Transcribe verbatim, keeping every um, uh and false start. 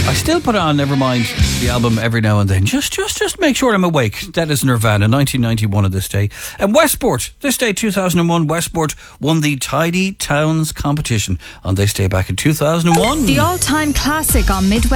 I still put on Nevermind, the album, every now and then. Just just, just make sure I'm awake. That is Nirvana, nineteen ninety-one of this day. And Westport, this day two thousand one, Westport won the Tidy Towns competition on this day back in two thousand one. The all-time classic on Midwest